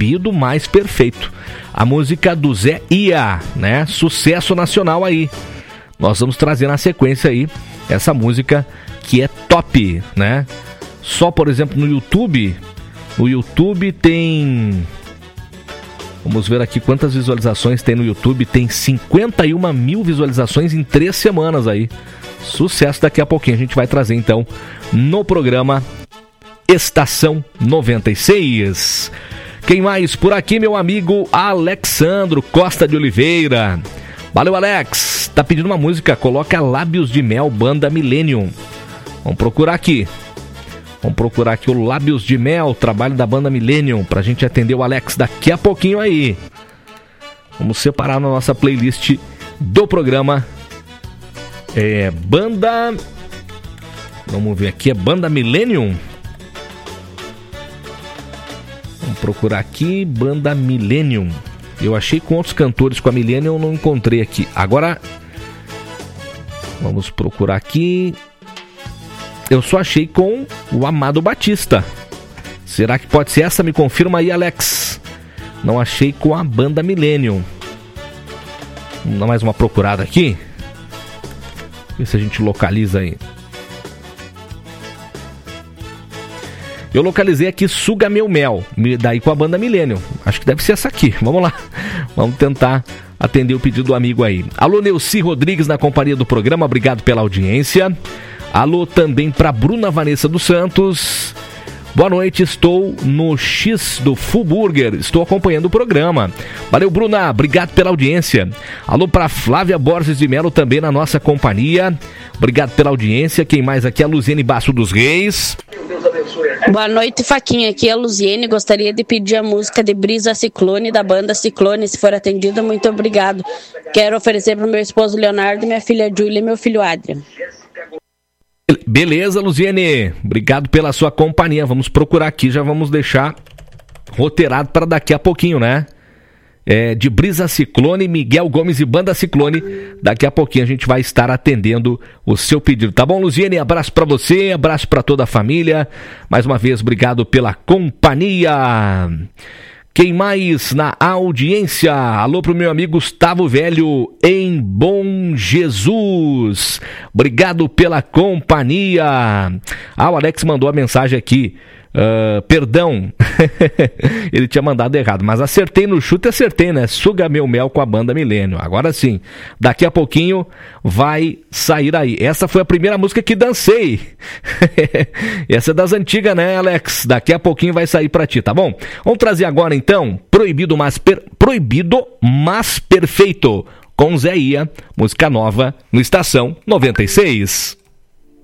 Proibido Mais Perfeito. A música do Zé Ia, né? Sucesso nacional aí. Nós vamos trazer na sequência aí essa música que é top, né? Só, por exemplo, no YouTube tem... Vamos ver aqui quantas visualizações tem no YouTube. Tem 51 mil visualizações em 3 semanas aí. Sucesso, daqui a pouquinho a gente vai trazer então no programa Estação 96. Quem mais por aqui? Meu amigo Alexandro Costa de Oliveira. Valeu, Alex. Tá pedindo uma música, coloca Lábios de Mel, banda Millennium. Vamos procurar aqui o Lábios de Mel, trabalho da banda Millennium, pra gente atender o Alex daqui a pouquinho aí. Vamos separar na nossa playlist do programa. Banda... Vamos ver aqui, é banda Millennium. Vamos procurar aqui, banda Millennium. Eu achei com outros cantores com a Millennium, eu não encontrei aqui. Agora, vamos procurar aqui... Eu só achei com o Amado Batista. Será que pode ser essa? Me confirma aí, Alex. Não achei com a banda Millennium. Vamos dar mais uma procurada aqui. Ver se a gente localiza aí. Eu localizei aqui Suga Meu Mel, daí com a banda Millennium. Acho que deve ser essa aqui. Vamos lá. Vamos tentar atender o pedido do amigo aí. Alô, Neuci Rodrigues na companhia do programa. Obrigado pela audiência. Alô também para Bruna Vanessa dos Santos. Boa noite, estou no X do Full Burger, estou acompanhando o programa. Valeu, Bruna, obrigado pela audiência. Alô para Flávia Borges de Melo também na nossa companhia. Obrigado pela audiência. Quem mais aqui? A Luziene Basso dos Reis. Boa noite, Faquinha. Aqui é a Luziene. Gostaria de pedir a música de Brisa Ciclone, da banda Ciclone. Se for atendida, muito obrigado. Quero oferecer para o meu esposo Leonardo, minha filha Júlia e meu filho Adrian. Beleza, Luziene. Obrigado pela sua companhia. Vamos procurar aqui, já vamos deixar roteirado para daqui a pouquinho, né? De Brisa Ciclone, Miguel Gomes e banda Ciclone. Daqui a pouquinho a gente vai estar atendendo o seu pedido. Tá bom, Luziene? Abraço para você, abraço para toda a família. Mais uma vez, obrigado pela companhia. Quem mais na audiência? Alô pro meu amigo Gustavo Velho em Bom Jesus. Obrigado pela companhia. O Alex mandou a mensagem aqui. Perdão, ele tinha mandado errado, mas acertei no chute, acertei, né? Suga Meu Mel com a banda Millennium. Agora sim, daqui a pouquinho vai sair aí. Essa foi a primeira música que dancei. Essa é das antigas, né, Alex? Daqui a pouquinho vai sair pra ti, tá bom? Vamos trazer agora então Proibido Mas Perfeito com Zé Ia, música nova no Estação 96.